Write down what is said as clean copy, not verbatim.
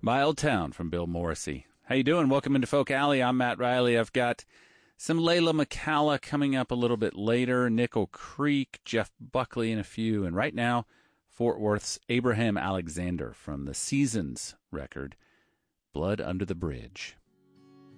My Old Town from Bill Morrissey. How you doing? Welcome into Folk Alley. I'm Matt Riley. I've got some Layla McCalla coming up a little bit later, Nickel Creek, Jeff Buckley, and a few. And right now, Fort Worth's Abraham Alexander from the Seasons record, Blood Under the Bridge.